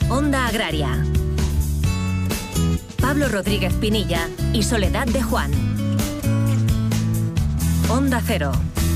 Onda Agraria. Pablo Rodríguez Pinilla y Soledad de Juan. Onda Cero.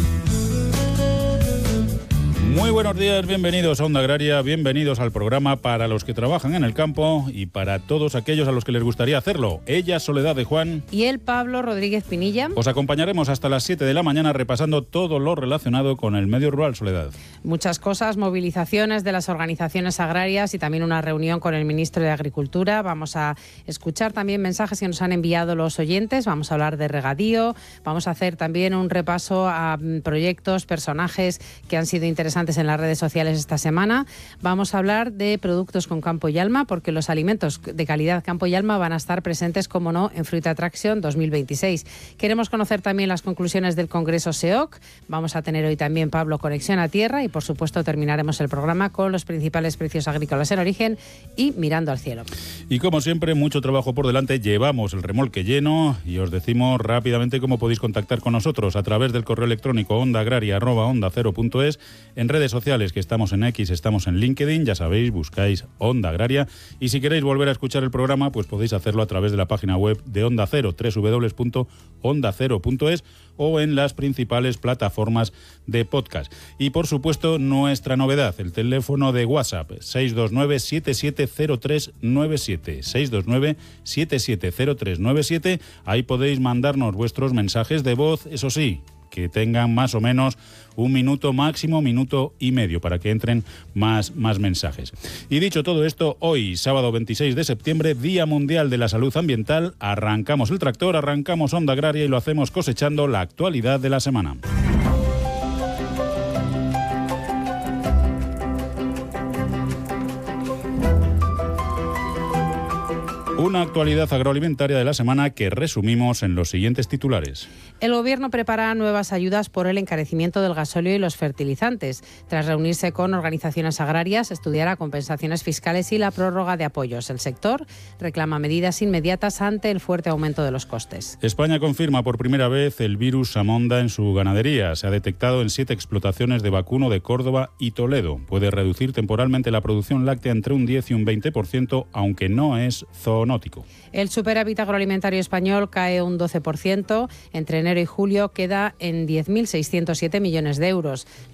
Muy buenos días, bienvenidos a Onda Agraria, bienvenidos al programa para los que trabajan en el campo y para todos aquellos a los que les gustaría hacerlo. Ella, Soledad de Juan. Y él, Pablo Rodríguez Pinilla. Os acompañaremos hasta las 7 de la mañana repasando todo lo relacionado con el medio rural, Soledad. Muchas cosas, movilizaciones de las organizaciones agrarias y también una reunión con el ministro de Agricultura. Vamos a escuchar también mensajes que nos han enviado los oyentes, vamos a hablar de regadío, vamos a hacer también un repaso a proyectos, personajes que han sido interesantes en las redes sociales esta semana. Vamos a hablar de productos con campo y alma, porque los alimentos de calidad campo y alma van a estar presentes, como no, en Fruit Attraction 2026. Queremos conocer también las conclusiones del Congreso SEOC. Vamos a tener hoy también, Pablo, Conexión a Tierra y, por supuesto, terminaremos el programa con los principales precios agrícolas en origen y mirando al cielo. Y como siempre, mucho trabajo por delante. Llevamos el remolque lleno y os decimos rápidamente cómo podéis contactar con nosotros a través del correo electrónico ondaagraria@ondacero.es, en redes sociales, que estamos en X, estamos en LinkedIn, ya sabéis, buscáis Onda Agraria, y si queréis volver a escuchar el programa, pues podéis hacerlo a través de la página web de Onda Cero, www.ondacero.es, o en las principales plataformas de podcast. Y por supuesto, nuestra novedad, el teléfono de WhatsApp, 629-770397, 629-770397, ahí podéis mandarnos vuestros mensajes de voz, eso sí, que tengan más o menos un minuto, máximo minuto y medio, para que entren más mensajes. Y dicho todo esto, hoy, sábado 26 de septiembre, Día Mundial de la Salud Ambiental, arrancamos el tractor, arrancamos Onda Agraria y lo hacemos cosechando la actualidad de la semana. Una actualidad agroalimentaria de la semana que resumimos en los siguientes titulares. El Gobierno prepara nuevas ayudas por el encarecimiento del gasóleo y los fertilizantes. Tras reunirse con organizaciones agrarias, estudiará compensaciones fiscales y la prórroga de apoyos. El sector reclama medidas inmediatas ante el fuerte aumento de los costes. España confirma por primera vez el virus Samonda en su ganadería. Se ha detectado en 7 explotaciones de vacuno de Córdoba y Toledo. Puede reducir temporalmente la producción láctea entre un 10 y un 20%, aunque no es zoonótico. El superávit agroalimentario español cae un 12%. Entre enero y julio queda en 10.607 millones de euros.